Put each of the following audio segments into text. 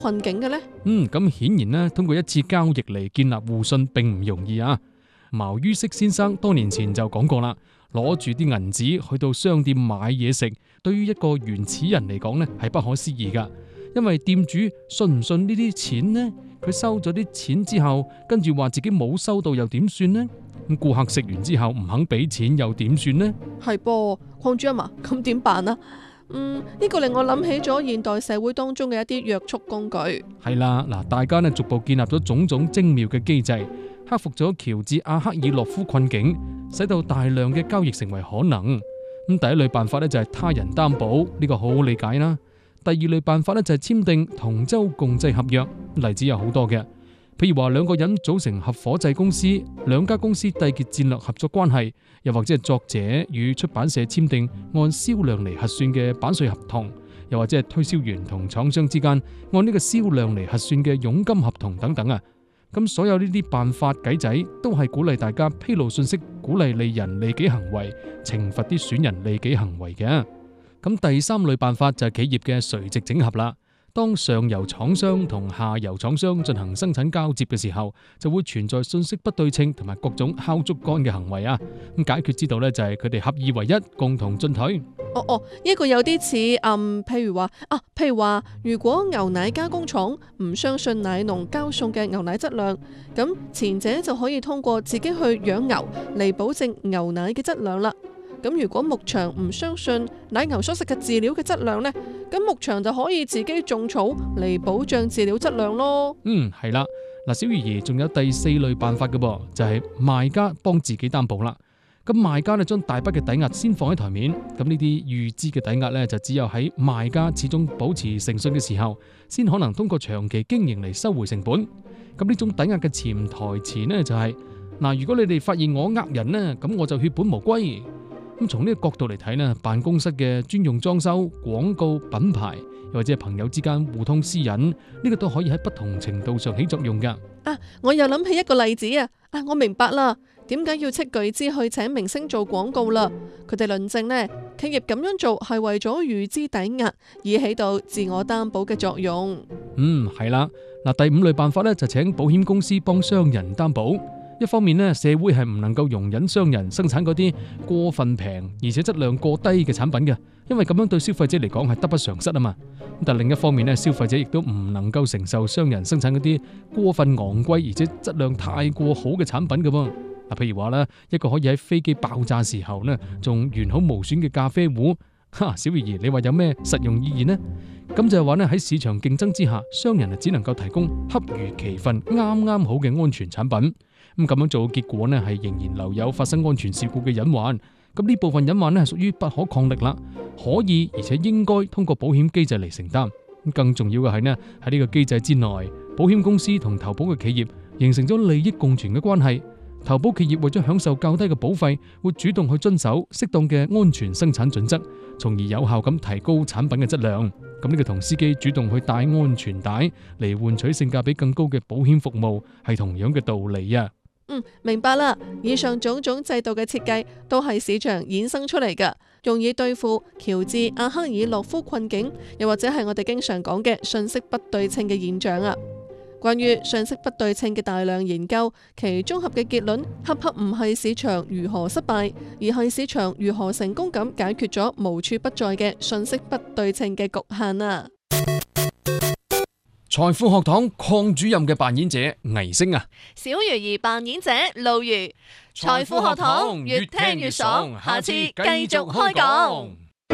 困境嘅呢？ 咁顯然呢，通過一次交易嚟建立互信並唔容易啊。茅于軾先生多年前就講過啦，攞住啲銀紙去到商店買嘢食，對於一個原始人嚟講呢係不可思議噶。因為店主信唔信呢啲錢呢？佢收咗啲錢之後，跟住話自己冇收到又點算呢？咁顧客食完之後唔肯俾錢又點算呢？ 係噃，鄺主任啊，咁點辦啊？呢個令我諗起咗現代社會當中嘅一啲約束工具。 係啦，嗱，大家呢逐步建立咗種種精妙嘅機制，克服咗喬治阿克爾洛夫困境，使到大量嘅交易成為可能。咁第一類辦法呢，就係他人擔保，呢個好好理解啦。第二類辦法呢，就係簽訂同舟共濟合約，例子有好多嘅。譬如話兩個人組成合夥制公司，兩家公司締結戰略合作關係，又或者係作者與出版社簽訂按銷量嚟核算嘅版稅合同，又或者係推銷員同廠商之間按呢個銷量嚟核算嘅佣金合同等等啊。咁所有呢啲辦法計仔都係鼓勵大家披露信息，鼓勵利人利己行為，懲罰啲損人利己行為嘅。咁第三類辦法就係企業嘅垂直整合啦。當上游廠商同下游廠商進行生產交接嘅時候，就會存在信息不對稱同埋各種敲竹竿嘅行為啊。咁解決之道呢，就係佢哋合二為一，共同進退。 呢個有啲似譬如話，如果牛奶加工廠唔相信奶農交送嘅牛奶質量，咁前者就可以通過自己去養牛嚟保證牛奶嘅質量啦。咁如果牧場唔相信奶牛所食嘅飼料嘅質量呢，咁牧場就可以自己種草嚟保障飼料質量咯。 係啦，嗱，小魚兒仲有第四類辦法嘅噃，就係賣家幫自己擔保啦。咁賣家呢，將大筆嘅抵押先放喺台面，咁呢啲預支嘅抵押呢，就只有喺賣家始終保持誠信嘅時候，先可能通過長期經營嚟收回成本。咁呢種抵押嘅潛台詞呢，就係嗱，如果你哋發現我呃人呢，咁我就血本無歸。咁從呢個角度嚟睇呢，辦公室嘅專用裝修、廣告、品牌，又或者係朋友之間互通私隱，呢個都可以喺不同程度上起作用噶。 我又諗起一個例子我明白啦，點解要斥巨資去請明星做廣告啦？佢哋論證呢，企業咁樣做係為咗預支抵押，以起到自我擔保嘅作用。 係啦，嗱，第五類辦法呢，就請保險公司幫商人擔保。一方面呢，社會係唔能夠容忍商人生產嗰啲過分平而且質量過低嘅產品嘅，因為咁樣對消費者嚟講係得不償失啊嘛。但另一方面呢，消費者亦都唔能夠承受商人生產嗰啲過分昂貴而且質量太過好嘅產品嘅噃。譬如話啦，一個可以喺飛機爆炸時候呢仲完好無損嘅咖啡壺，小魚兒，你話有咩實用意義呢？咁就係話呢，喺市場競爭之下，商人只能夠提供恰如其分、啱啱好嘅安全產品。咁樣做嘅結果呢，係仍然留有發生安全事故嘅隱患。咁呢部分隱患呢，係屬於不可抗力啦，可以而且應該通過保險機制嚟承擔。更重要嘅係呢，喺呢個機制之內，保險公司同投保嘅企業形成咗利益共存嘅關係。投保企業為咗享受較低嘅保費，會主動去遵守適當嘅安全生產準則，從而有效咁提高產品嘅質量。咁呢個同司機主動去帶安全帶嚟換取性價比更高嘅保險服務係同樣嘅道理啊。 明白啦。以上種種制度嘅設計都係市場衍生出嚟㗎，用以對付喬治阿克爾洛夫困境，又或者係我哋經常講嘅信息不對稱嘅現象啊。關於信息不對稱嘅大量研究，其綜合嘅結論恰恰唔係市場如何失敗，而係市場如何成功咁解決咗無處不在嘅信息不對稱嘅局限啊。 財富學堂鄺主任嘅扮演者倪星啊， 小魚兒扮演者露如。財富學堂越聽越爽，下次繼續開講。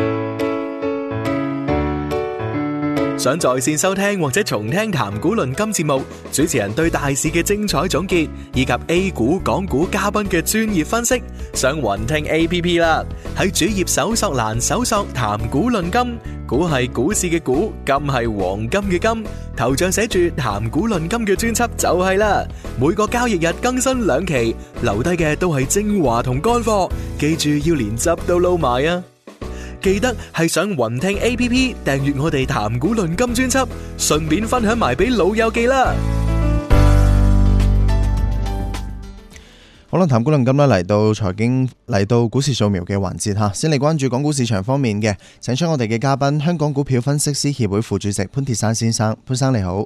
想在線收聽或者重聽談股論金節目，主持人對大市嘅精彩總結，以及 A 股、港股嘉賓嘅專業分析，上雲聽 APP 啦。喺主頁搜索欄搜索談股論金，股係股市嘅股，金係黃金嘅金，頭像寫住談股論金嘅專輯就係啦。每個交易日更新2期，留低嘅都係精華同乾貨，記住要連汁都撈埋啊！記得係上雲聽 APP 訂閱我哋談股論金專輯，順便分享埋俾老友記啦。 好好啦，談股論金啦，嚟到股市掃描嘅環節吓，先嚟關注港股市場方面嘅，請出我哋嘅嘉賓，香港股票分析師協會副主席潘鐵珊先生。潘生你好。